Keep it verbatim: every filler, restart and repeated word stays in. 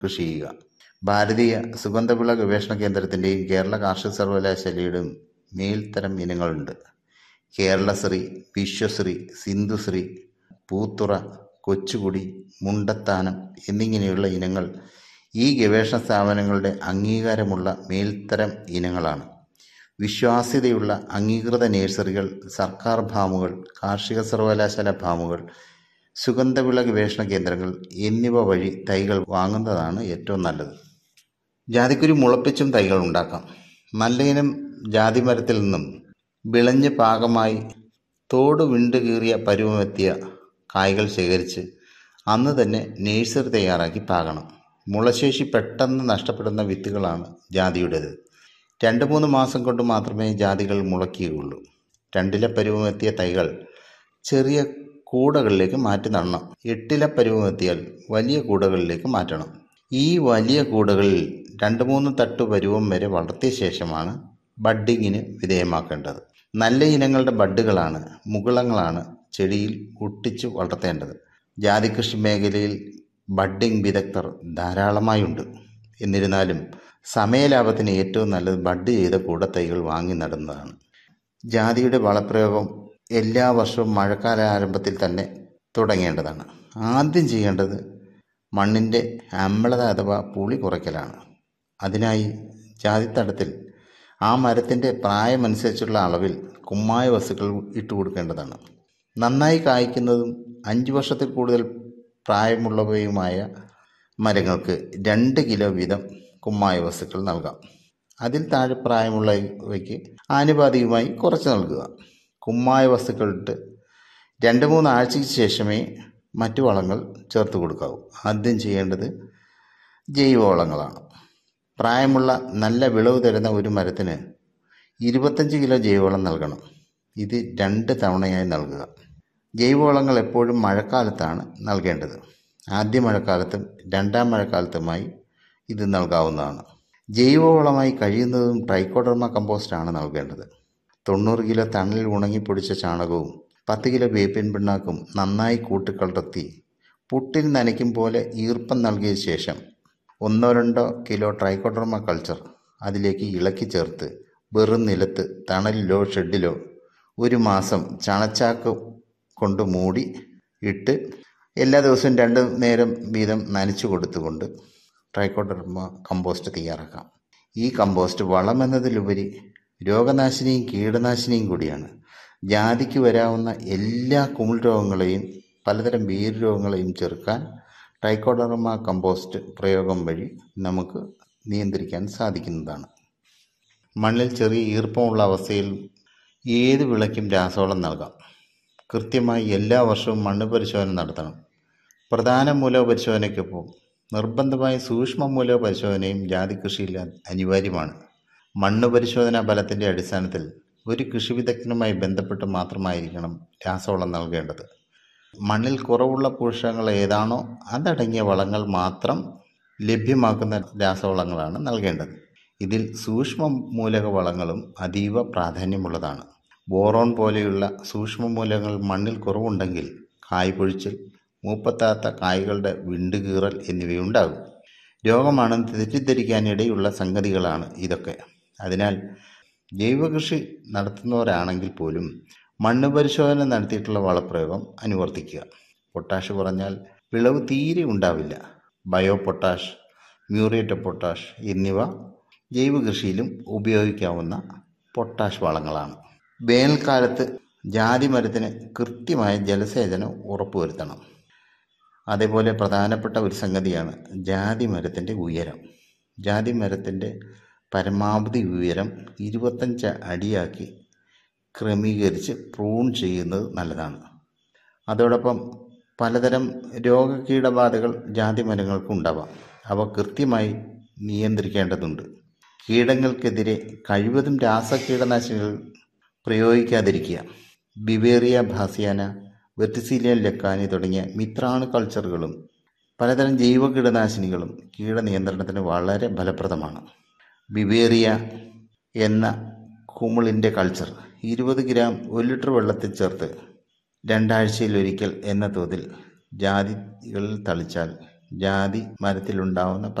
കൃഷി ചെയ്യുക. ഭാരതീയ സുഗന്ധവിള ഗവേഷണ കേന്ദ്രത്തിൻ്റെയും കേരള കാർഷിക സർവകലാശാലയുടെയും മേൽത്തരം ഇനങ്ങളുണ്ട്. കേരളശ്രീ, വിശ്വശ്രീ, സിന്ധുശ്രീ, പൂത്തുറ, കൊച്ചുകുടി, മുണ്ടത്താനം എന്നിങ്ങനെയുള്ള ഇനങ്ങൾ ഈ ഗവേഷണ സ്ഥാപനങ്ങളുടെ അംഗീകാരമുള്ള മേൽത്തരം ഇനങ്ങളാണ്. വിശ്വാസ്യതയുള്ള അംഗീകൃത നഴ്സറികൾ, സർക്കാർ ഫാമുകൾ, കാർഷിക സർവകലാശാല ഫാമുകൾ, സുഗന്ധവിള ഗവേഷണ കേന്ദ്രങ്ങൾ എന്നിവ വഴി തൈകൾ വാങ്ങുന്നതാണ് ഏറ്റവും നല്ലത്. ജാതിക്കുരു മുളപ്പിച്ചും തൈകൾ ഉണ്ടാക്കാം. നല്ല ഇനം ജാതി മരത്തിൽ നിന്നും വിളഞ്ഞ് പാകമായി തോട് വിണ്ട് കീറിയ പരുവമെത്തിയ കായ്കൾ ശേഖരിച്ച് അന്ന് തന്നെ നഴ്സറി തയ്യാറാക്കി പാകണം. മുളശേഷി പെട്ടെന്ന് നഷ്ടപ്പെടുന്ന വിത്തുകളാണ് ജാതിയുടേത്. രണ്ട് മൂന്ന് മാസം കൊണ്ട് മാത്രമേ ജാതികൾ മുളയ്ക്കുകയുള്ളൂ. രണ്ടില പരുവമെത്തിയ തൈകൾ ചെറിയ കൂടകളിലേക്ക് മാറ്റി നടണം. എട്ടില പരുവമെത്തിയാൽ വലിയ കൂടകളിലേക്ക് മാറ്റണം. ഈ വലിയ കൂടകളിൽ രണ്ട് മൂന്ന് തട്ട് പരുവം വരെ വളർത്തിയ ശേഷമാണ് ബഡ്ഡിങ്ങിന് വിധേയമാക്കേണ്ടത്. നല്ല ഇനങ്ങളുടെ ബഡ്ഡുകളാണ്, മുകുളങ്ങളാണ് ചെടിയിൽ ഒട്ടിച്ച് വളർത്തേണ്ടത്. ജാതികൃഷി മേഖലയിൽ ബഡ്ഡിംഗ് വിദഗ്ധർ ധാരാളമായുണ്ട്. എന്നിരുന്നാലും സമയലാഭത്തിന് ഏറ്റവും നല്ലത് ബഡ് ചെയ്ത കൂടത്തൈകൾ വാങ്ങി നടുന്നതാണ്. ജാതിയുടെ വളപ്രയോഗം എല്ലാ വർഷവും മഴക്കാല ആരംഭത്തിൽ തന്നെ തുടങ്ങേണ്ടതാണ്. ആദ്യം ചെയ്യേണ്ടത് മണ്ണിൻ്റെ അമ്ലത അഥവാ പുളി കുറയ്ക്കലാണ്. അതിനായി ജാതിത്തടത്തിൽ ആ മരത്തിൻ്റെ പ്രായമനുസരിച്ചുള്ള അളവിൽ കുമ്മായ വസ്തുക്കൾ ഇട്ട് കൊടുക്കേണ്ടതാണ്. നന്നായി കായ്ക്കുന്നതും അഞ്ച് വർഷത്തിൽ കൂടുതൽ പ്രായമുള്ളവയുമായ മരങ്ങൾക്ക് രണ്ട് കിലോ വീതം കുമ്മായ വസ്തുക്കൾ നൽകാം. അതിൽ താഴെ പ്രായമുള്ളവയ്ക്ക് ആനുപാതികമായി കുറച്ച് നൽകുക. കുമ്മായ വസ്തുക്കളിട്ട് രണ്ട് മൂന്ന് ആഴ്ചയ്ക്ക് ശേഷമേ മറ്റു വളങ്ങൾ ചേർത്ത് കൊടുക്കാവൂ. ആദ്യം ചെയ്യേണ്ടത് ജൈവവളങ്ങളാണ്. പ്രായമുള്ള നല്ല വിളവ് തരുന്ന ഒരു മരത്തിന് ഇരുപത്തഞ്ച് കിലോ ജൈവവളം നൽകണം. ഇത് രണ്ട് തവണയായി നൽകുക. ജൈവവളങ്ങൾ എപ്പോഴും മഴക്കാലത്താണ് നൽകേണ്ടത്. ആദ്യ മഴക്കാലത്തും രണ്ടാം മഴക്കാലത്തുമായി ഇത് നൽകാവുന്നതാണ്. ജൈവവളമായി കഴിയുന്നതും ട്രൈക്കോഡർമ കമ്പോസ്റ്റാണ് നൽകേണ്ടത്. തൊണ്ണൂറ് കിലോ തണലിൽ ഉണങ്ങിപ്പൊടിച്ച ചാണകവും പത്ത് കിലോ വേപ്പിൻ പിണ്ണാക്കും നന്നായി കൂട്ടിക്കലർത്തി പുട്ടിൽ നനയ്ക്കും പോലെ ഈർപ്പം നൽകിയ ശേഷം ഒന്നോ രണ്ടോ കിലോ ട്രൈക്കോഡർമ കൾച്ചർ അതിലേക്ക് ഇളക്കി ചേർത്ത് വെറും നിലത്ത് തണലിലോ ഷെഡിലോ ഒരു മാസം ചണച്ചാക്ക് കൊണ്ട് മൂടി ഇട്ട് എല്ലാ ദിവസവും രണ്ട് നേരം വീതം നനച്ചു കൊടുത്തുകൊണ്ട് ട്രൈക്കോഡർമ കമ്പോസ്റ്റ് തയ്യാറാക്കാം. ഈ കമ്പോസ്റ്റ് വളമെന്നതിലുപരി രോഗനാശിനിയും കീടനാശിനിയും കൂടിയാണ്. ജാതിക്ക് വരാവുന്ന എല്ലാ കുമിൾ രോഗങ്ങളെയും പലതരം വേര് രോഗങ്ങളെയും ചെറുക്കാൻ ട്രൈക്കോഡർമ കമ്പോസ്റ്റ് പ്രയോഗം വഴി നമുക്ക് നിയന്ത്രിക്കാൻ സാധിക്കുന്നതാണ്. മണ്ണിൽ ചെറിയ ഈർപ്പമുള്ള അവസ്ഥയിൽ ഏത് വിളയ്ക്കും രാസവളം നൽകാം. കൃത്യമായി എല്ലാ വർഷവും മണ്ണ് പരിശോധന നടത്തണം. പ്രധാന മൂലക പരിശോധനയ്ക്കൊപ്പം നിർബന്ധമായ സൂക്ഷ്മ മൂലക പരിശോധനയും ജാതി കൃഷിയിൽ അനിവാര്യമാണ്. മണ്ണ് പരിശോധനാ ഫലത്തിൻ്റെ അടിസ്ഥാനത്തിൽ ഒരു കൃഷി വിദഗ്ധനുമായി ബന്ധപ്പെട്ട് മാത്രമായിരിക്കണം രാസവളം നൽകേണ്ടത്. മണ്ണിൽ കുറവുള്ള പോഷകങ്ങൾ ഏതാണോ അതടങ്ങിയ വളങ്ങൾ മാത്രം ലഭ്യമാക്കുന്ന രാസവളങ്ങളാണ് നൽകേണ്ടത്. ഇതിൽ സൂക്ഷ്മ മൂലക വളങ്ങളും അതീവ പ്രാധാന്യമുള്ളതാണ്. ബോറോൺ പോലെയുള്ള സൂക്ഷ്മ മൂലകങ്ങൾ മണ്ണിൽ കുറവുണ്ടെങ്കിൽ കായ്പൊഴിച്ചൽ, മൂപ്പത്താത്ത കായ്കളുടെ വിണ്ടുകീറൽ എന്നിവയുണ്ടാകും. രോഗമാണെന്ന് തെറ്റിദ്ധരിക്കാനിടയുള്ള സംഗതികളാണ് ഇതൊക്കെ. അതിനാൽ ജൈവകൃഷി നടത്തുന്നവരാണെങ്കിൽ പോലും മണ്ണ് പരിശോധന നടത്തിയിട്ടുള്ള വളപ്രയോഗം അനുവർത്തിക്കുക. പൊട്ടാഷ് കുറഞ്ഞാൽ വിളവ് തീരെ ഉണ്ടാവില്ല. Bio potash, muriate of potash എന്നിവ ജൈവകൃഷിയിലും ഉപയോഗിക്കാവുന്ന പൊട്ടാഷ് വളങ്ങളാണ്. വേനൽക്കാലത്ത് ജാതി മരത്തിന് കൃത്യമായ ജലസേചനം ഉറപ്പുവരുത്തണം. അതേപോലെ പ്രധാനപ്പെട്ട ഒരു സംഗതിയാണ് ജാതി മരത്തിൻ്റെ ഉയരം. ജാതി മരത്തിൻ്റെ പരമാവധി ഉയരം ഇരുപത്തഞ്ച് അടിയാക്കി ക്രമീകരിച്ച് പ്രൂൺ ചെയ്യുന്നത് നല്ലതാണ്. അതോടൊപ്പം പലതരം രോഗകീടബാധകൾ ജാതി മരങ്ങൾക്ക് ഉണ്ടാവാം. അവ കൃത്യമായി നിയന്ത്രിക്കേണ്ടതുണ്ട്. കീടങ്ങൾക്കെതിരെ കഴിവതും രാസകീടനാശിനികൾ പ്രയോഗിക്കാതിരിക്കുക. ബിവേറിയ ബാസിയാന, വെർട്ടിസീലിയം ലെക്കാനി തുടങ്ങിയ മിത്രാണു കൾച്ചറുകളും പലതരം ജൈവ കീടനാശിനികളും കീടനിയന്ത്രണത്തിന് വളരെ ഫലപ്രദമാണ്. ബിവേറിയ എന്ന കുമിളിൻ്റെ കൾച്ചർ ഇരുപത് ഗ്രാം ഒരു ലിറ്റർ വെള്ളത്തിൽ ചേർത്ത് രണ്ടാഴ്ചയിലൊരിക്കൽ എന്ന തോതിൽ ജാതികളിൽ തളിച്ചാൽ ജാതി മരത്തിലുണ്ടാവുന്ന